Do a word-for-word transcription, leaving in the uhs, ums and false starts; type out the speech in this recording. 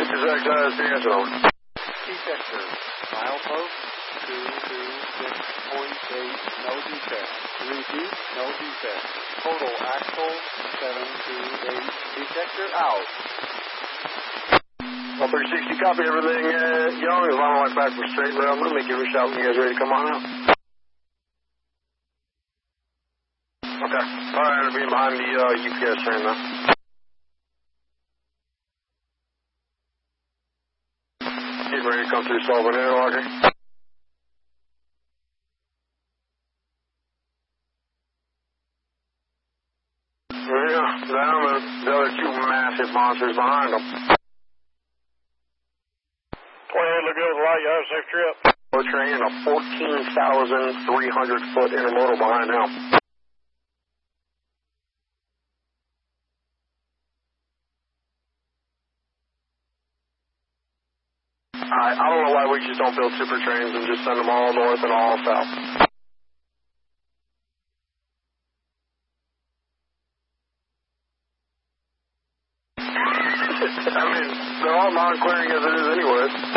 Lucas X, uh, C S O. Detector, milepost two two six point eight, no defect. Repeat, no defect. Total axle seven two eight, detector out. Well, three sixty, copy everything, uh, Young. As long as I'm back from straight rail, I'm going to make you a shout when you guys ready to come on out. Okay. All right, I'll be behind the uh, U P S train now. Get ready to come through Sullivan Interlocker. Yeah, them and the other two massive monsters behind them. Go ahead, look good with the light. You have a safe trip. We're train and a fourteen thousand three hundred foot intermodal behind him. I, I don't know why we just don't build super trains and just send them all north and all south. I mean, they're all non-clearing as it is anyways.